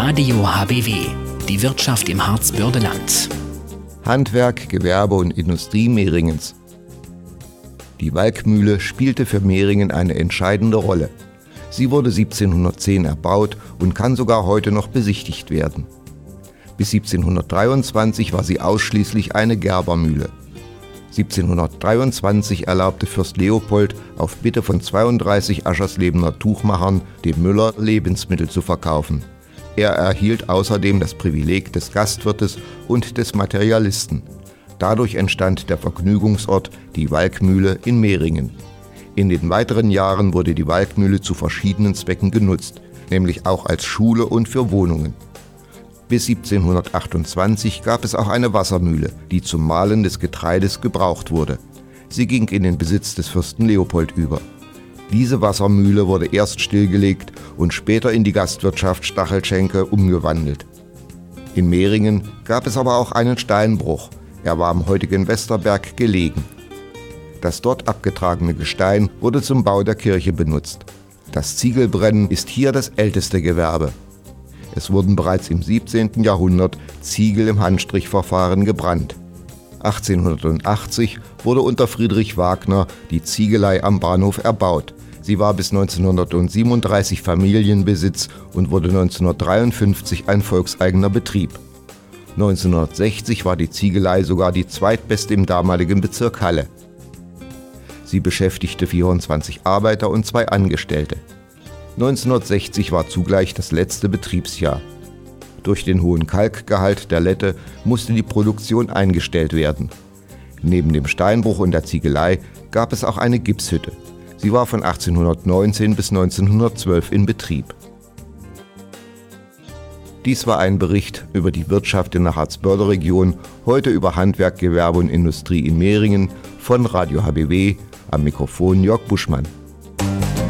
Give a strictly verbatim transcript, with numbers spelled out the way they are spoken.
Radio H B W, die Wirtschaft im Harzbördeland. Handwerk, Gewerbe und Industrie Mehringens. Die Walkmühle spielte für Mehringen eine entscheidende Rolle. Sie wurde siebzehnhundertzehn erbaut und kann sogar heute noch besichtigt werden. Bis siebzehnhundertdreiundzwanzig war sie ausschließlich eine Gerbermühle. siebzehnhundertdreiundzwanzig erlaubte Fürst Leopold auf Bitte von zweiunddreißig Ascherslebener Tuchmachern dem Müller Lebensmittel zu verkaufen. Er erhielt außerdem das Privileg des Gastwirtes und des Materialisten. Dadurch entstand der Vergnügungsort, die Walkmühle in Mehringen. In den weiteren Jahren wurde die Walkmühle zu verschiedenen Zwecken genutzt, nämlich auch als Schule und für Wohnungen. Bis siebzehnhundertachtundzwanzig gab es auch eine Wassermühle, die zum Mahlen des Getreides gebraucht wurde. Sie ging in den Besitz des Fürsten Leopold über. Diese Wassermühle wurde erst stillgelegt und später in die Gastwirtschaft Stachelschenke umgewandelt. In Mehringen gab es aber auch einen Steinbruch. Er war am heutigen Westerberg gelegen. Das dort abgetragene Gestein wurde zum Bau der Kirche benutzt. Das Ziegelbrennen ist hier das älteste Gewerbe. Es wurden bereits im siebzehnten Jahrhundert Ziegel im Handstrichverfahren gebrannt. achtzehnhundertachtzig wurde unter Friedrich Wagner die Ziegelei am Bahnhof erbaut. Sie war bis neunzehnhundertsiebenunddreißig Familienbesitz und wurde neunzehnhundertdreiundfünfzig ein volkseigener Betrieb. neunzehnhundertsechzig war die Ziegelei sogar die zweitbeste im damaligen Bezirk Halle. Sie beschäftigte vierundzwanzig Arbeiter und zwei Angestellte. neunzehnhundertsechzig war zugleich das letzte Betriebsjahr. Durch den hohen Kalkgehalt der Lette musste die Produktion eingestellt werden. Neben dem Steinbruch und der Ziegelei gab es auch eine Gipshütte. Sie war von achtzehnhundertneunzehn bis neunzehnhundertzwölf in Betrieb. Dies war ein Bericht über die Wirtschaft in der Harzbörde-Region, heute über Handwerk, Gewerbe und Industrie in Mehringen von Radio H B W, am Mikrofon Jörg Buschmann.